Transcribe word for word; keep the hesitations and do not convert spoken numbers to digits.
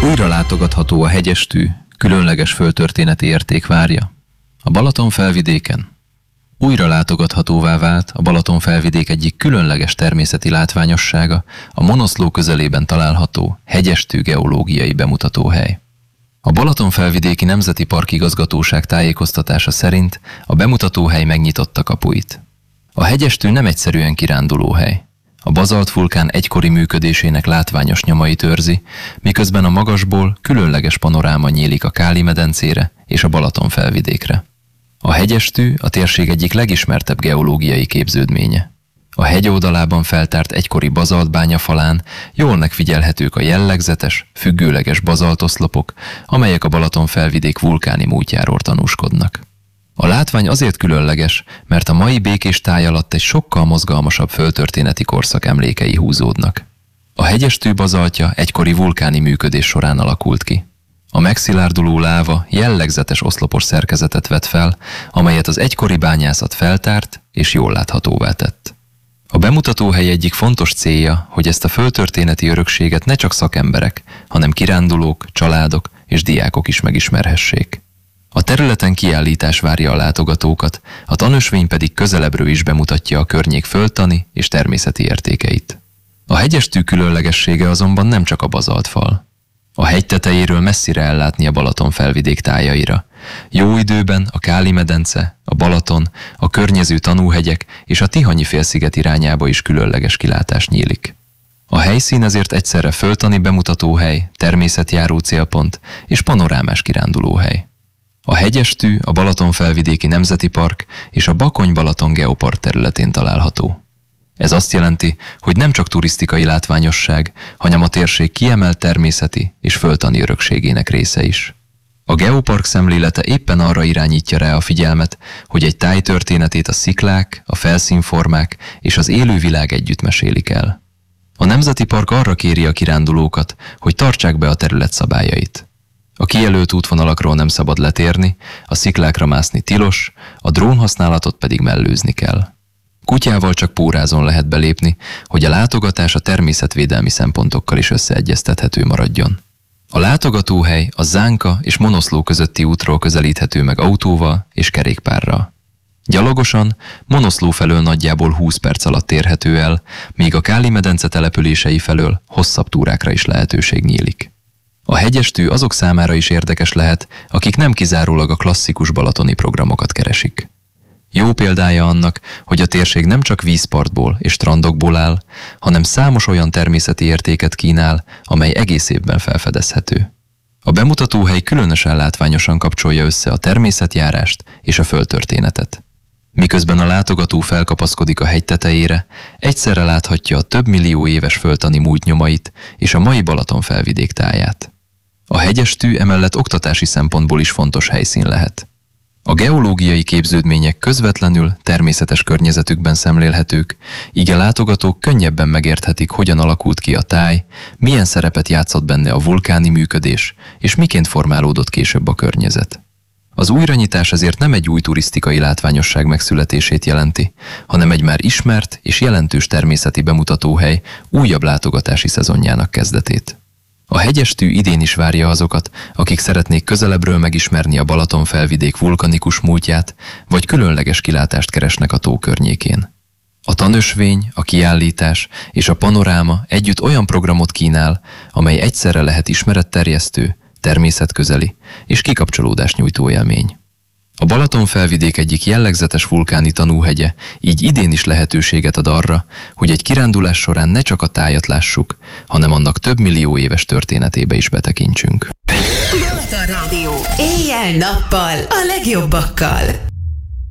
Újra látogatható a hegyestű, különleges földtörténeti érték várja. A Balaton felvidéken újra látogathatóvá vált a Balaton felvidék egyik különleges természeti látványossága, a Monoszló közelében található hegyestű geológiai bemutatóhely. A Balaton felvidéki Nemzeti Park Igazgatóság tájékoztatása szerint a bemutatóhely megnyitotta kapuit. A hegyestű nem egyszerűen kirándulóhely. A bazalt vulkán egykori működésének látványos nyomait őrzi, miközben a magasból különleges panoráma nyílik a Káli-medencére és a Balaton felvidékre. A hegyestű a térség egyik legismertebb geológiai képződménye. A hegy oldalában feltárt egykori bazaltbánya falán jól megfigyelhetők a jellegzetes, függőleges bazaltoszlopok, amelyek a Balaton felvidék vulkáni múltjáról tanúskodnak. A látvány azért különleges, mert a mai békés táj alatt egy sokkal mozgalmasabb földtörténeti korszak emlékei húzódnak. A hegyestű bazaltja egykori vulkáni működés során alakult ki. A megszilárduló láva jellegzetes oszlopos szerkezetet vett fel, amelyet az egykori bányászat feltárt és jól láthatóvá tett. A bemutatóhely egyik fontos célja, hogy ezt a földtörténeti örökséget ne csak szakemberek, hanem kirándulók, családok és diákok is megismerhessék. A területen kiállítás várja a látogatókat, a tanösvény pedig közelebbről is bemutatja a környék földtani és természeti értékeit. A hegyestű különlegessége azonban nem csak a bazaltfal. A hegy tetejéről messzire ellátni a Balaton felvidék tájaira. Jó időben a Káli-medence, a Balaton, a környező tanúhegyek és a Tihanyi-félsziget irányába is különleges kilátás nyílik. A helyszín ezért egyszerre földtani bemutatóhely, természetjáró célpont és panorámás kirándulóhely. A hegyestű a Balaton felvidéki Nemzeti Park és a Bakony-Balaton Geopark területén található. Ez azt jelenti, hogy nem csak turisztikai látványosság, hanem a térség kiemelt természeti és földtani örökségének része is. A geopark szemlélete éppen arra irányítja rá a figyelmet, hogy egy táj történetét a sziklák, a felszínformák és az élővilág együtt mesélik el. A Nemzeti Park arra kéri a kirándulókat, hogy tartsák be a terület szabályait. A kijelölt útvonalakról nem szabad letérni, a sziklákra mászni tilos, a drónhasználatot pedig mellőzni kell. Kutyával csak pórázon lehet belépni, hogy a látogatás a természetvédelmi szempontokkal is összeegyeztethető maradjon. A látogatóhely a Zánka és Monoszló közötti útról közelíthető meg autóval és kerékpárral. Gyalogosan Monoszló felől nagyjából húsz perc alatt érhető el, míg a Káli-medence települései felől hosszabb túrákra is lehetőség nyílik. A hegyestű azok számára is érdekes lehet, akik nem kizárólag a klasszikus balatoni programokat keresik. Jó példája annak, hogy a térség nem csak vízpartból és strandokból áll, hanem számos olyan természeti értéket kínál, amely egész évben felfedezhető. A bemutatóhely különösen látványosan kapcsolja össze a természetjárást és a földtörténetet. Miközben a látogató felkapaszkodik a hegy tetejére, egyszerre láthatja a több millió éves földtani múlt nyomait és a mai Balaton felvidék táját. A hegyestű emellett oktatási szempontból is fontos helyszín lehet. A geológiai képződmények közvetlenül természetes környezetükben szemlélhetők, így a látogatók könnyebben megérthetik, hogyan alakult ki a táj, milyen szerepet játszott benne a vulkáni működés, és miként formálódott később a környezet. Az újranyitás ezért nem egy új turisztikai látványosság megszületését jelenti, hanem egy már ismert és jelentős természeti bemutatóhely újabb látogatási szezonjának kezdetét. A hegyestű idén is várja azokat, akik szeretnék közelebbről megismerni a Balaton felvidék vulkanikus múltját, vagy különleges kilátást keresnek a tó környékén. A tanösvény, a kiállítás és a panoráma együtt olyan programot kínál, amely egyszerre lehet ismeretterjesztő, természetközeli és kikapcsolódás nyújtó élmény. A Balaton felvidék egyik jellegzetes vulkáni tanúhegye így idén is lehetőséget ad arra, hogy egy kirándulás során ne csak a tájat lássuk, hanem annak több millió éves történetébe is betekintsünk. Balaton Rádió. Éjjel-nappal a legjobbakkal.